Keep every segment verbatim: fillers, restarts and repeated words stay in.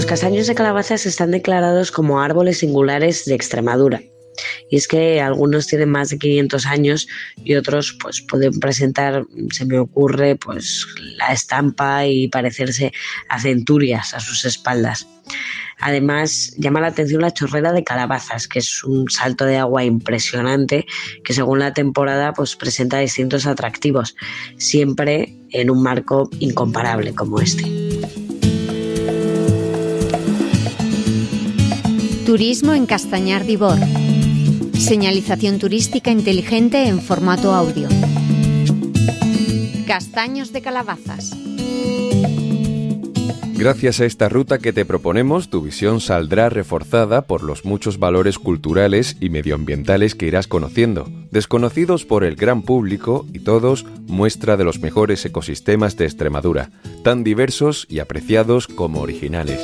Los castaños de Calabazas están declarados como árboles singulares de Extremadura. Y es que algunos tienen más de quinientos años y otros pues pueden presentar, se me ocurre, pues la estampa y parecerse a centurias a sus espaldas. Además, llama la atención la chorrera de Calabazas, que es un salto de agua impresionante que según la temporada pues presenta distintos atractivos, siempre en un marco incomparable como este. Turismo en Castañar de Ibor. Señalización turística inteligente en formato audio. Castaños de Calabazas. Gracias a esta ruta que te proponemos, tu visión saldrá reforzada por los muchos valores culturales y medioambientales que irás conociendo, desconocidos por el gran público y todos muestra de los mejores ecosistemas de Extremadura, tan diversos y apreciados como originales.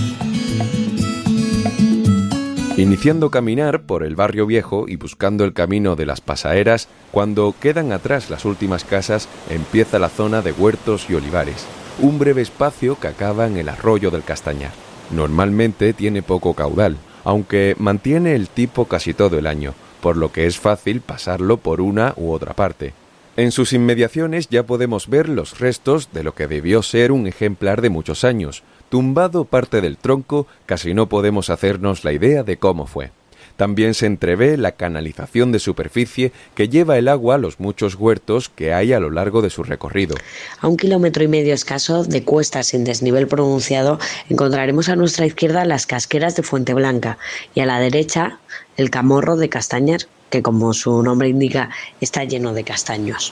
Iniciando caminar por el barrio viejo y buscando el camino de las pasaeras, cuando quedan atrás las últimas casas, empieza la zona de huertos y olivares, un breve espacio que acaba en el arroyo del Castañar. Normalmente tiene poco caudal, aunque mantiene el tipo casi todo el año, por lo que es fácil pasarlo por una u otra parte. En sus inmediaciones ya podemos ver los restos de lo que debió ser un ejemplar de muchos años. Tumbado parte del tronco, casi no podemos hacernos la idea de cómo fue. También se entrevé la canalización de superficie que lleva el agua a los muchos huertos que hay a lo largo de su recorrido. A un kilómetro y medio escaso de cuesta sin desnivel pronunciado, encontraremos a nuestra izquierda las casqueras de Fuente Blanca y a la derecha el camorro de Castañar, que como su nombre indica está lleno de castaños.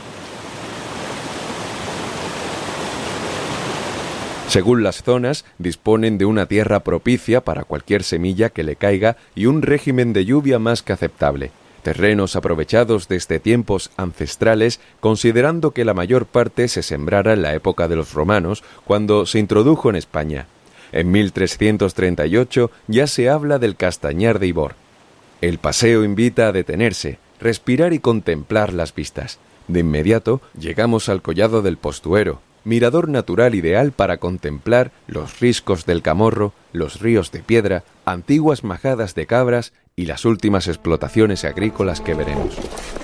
Según las zonas, disponen de una tierra propicia para cualquier semilla que le caiga y un régimen de lluvia más que aceptable. Terrenos aprovechados desde tiempos ancestrales, considerando que la mayor parte se sembrara en la época de los romanos, cuando se introdujo en España. En mil trescientos treinta y ocho ya se habla del Castañar de Ibor. El paseo invita a detenerse, respirar y contemplar las vistas. De inmediato llegamos al collado del Postuero, mirador natural ideal para contemplar los riscos del Camorro, los ríos de piedra, antiguas majadas de cabras y las últimas explotaciones agrícolas que veremos.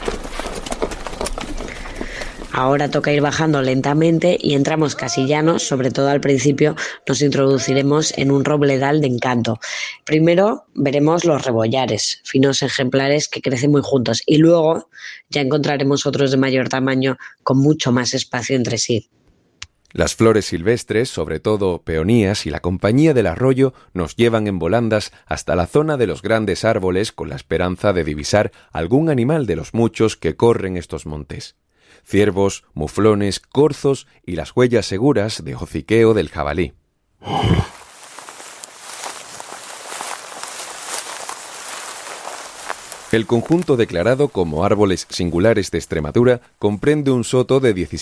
Ahora toca ir bajando lentamente y entramos casi llanos, sobre todo al principio nos introduciremos en un robledal de encanto. Primero veremos los rebollares, finos ejemplares que crecen muy juntos, y luego ya encontraremos otros de mayor tamaño con mucho más espacio entre sí. Las flores silvestres, sobre todo peonías y la compañía del arroyo, nos llevan en volandas hasta la zona de los grandes árboles con la esperanza de divisar algún animal de los muchos que corren estos montes. Ciervos, muflones, corzos y las huellas seguras de hociqueo del jabalí. El conjunto declarado como árboles singulares de Extremadura comprende un soto de diecisiete